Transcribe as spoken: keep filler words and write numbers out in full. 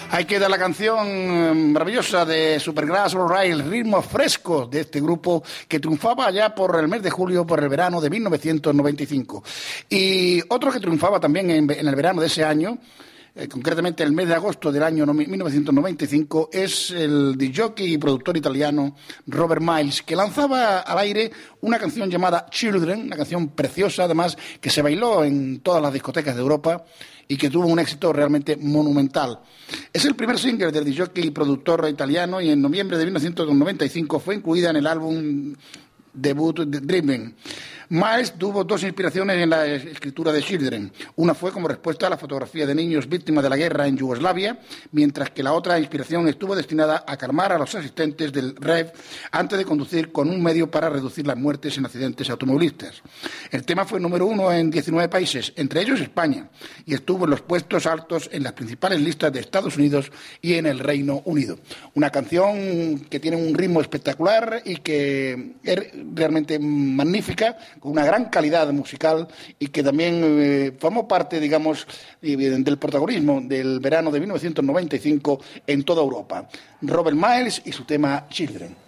Hay que dar la canción maravillosa de Supergrass All Right, el ritmo fresco de este grupo que triunfaba allá por el mes de julio, por el verano de mil novecientos noventa y cinco. Y otro que triunfaba también en, en el verano de ese año, eh, concretamente el mes de agosto del año mil novecientos noventa y cinco, es el disjockey y productor italiano Robert Miles, que lanzaba al aire una canción llamada Children, una canción preciosa, además, que se bailó en todas las discotecas de Europa y que tuvo un éxito realmente monumental. Es el primer single del disjockey y productor italiano y en noviembre de mil novecientos noventa y cinco fue incluida en el álbum debut de Dreaming. Miles tuvo dos inspiraciones en la escritura de Children. Una fue como respuesta a la fotografía de niños víctimas de la guerra en Yugoslavia, mientras que la otra inspiración estuvo destinada a calmar a los asistentes del rave antes de conducir con un medio para reducir las muertes en accidentes automovilistas. El tema fue número uno en diecinueve países, entre ellos España, y estuvo en los puestos altos en las principales listas de Estados Unidos y en el Reino Unido. Una canción que tiene un ritmo espectacular y que es realmente magnífica, con una gran calidad musical y que también eh, formó parte, digamos, del protagonismo del verano de mil novecientos noventa y cinco en toda Europa. Robert Miles y su tema Children.